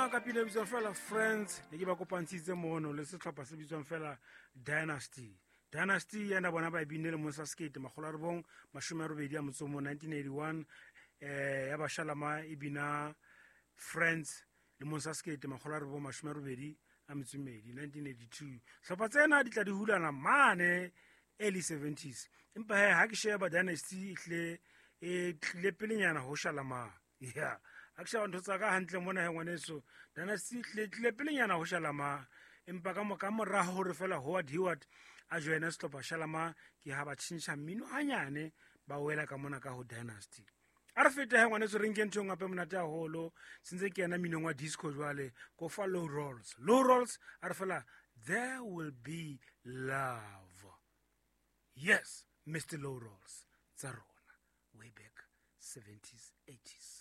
Shalama ka pele bitswang fela Friends ne ke ba kopantshitse mono le setlhopha se bitswang fela Dynasty. Dynasty yana bona ba ebine le Monsa Skate magolo a rebong mashome a robedi a motso mo 1981 ya ba Shalama e bina Friends le Monsa Skate magolo a rebong mashome a robedi a metsomedi 1982. Setlhopha tsena di tla di hulana mane early 70s. Empa ha ke sheba Dynasty e tlile pelenyana ho Shalama. Yeah. Actually ntho tsa ka hantle mona he ngwaneso Dynasty tlile pelenyana ho Shalama empa ka mora hore fela Howard Hewitt a joina setlhopha Shalama ke ha ba tšhintšha mmino hanyane ba wela ka mona ka ho Dynasty. A re fete he ngwaneso re nke ntho ngape monate haholo sentse ke yana minong wa disco jwale go fa Low Rolls. Low Rolls a re fela There Will Be Love. Yes, Mr. Low Rolls tsa rona way back 70s 80s.